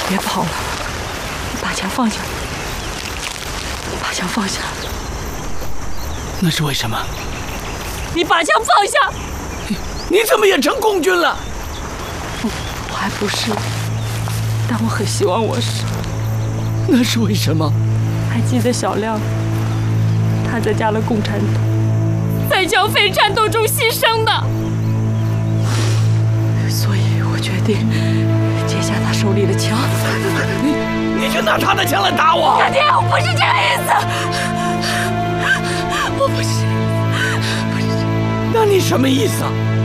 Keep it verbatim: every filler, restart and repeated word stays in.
别跑了，你把枪放下，把枪放下。 那是为什么？ 你把枪放下！ 你怎么也成共军了？ 我还不是，但我很希望我是。 那是为什么？ 还记得小亮，他在加了共产党，在剿匪战斗中牺牲的，所以我决定接下他手里的枪。 你你就拿他的枪来打我？ 大爹，我不是这个意思，我不是，不是。 那你什么意思啊？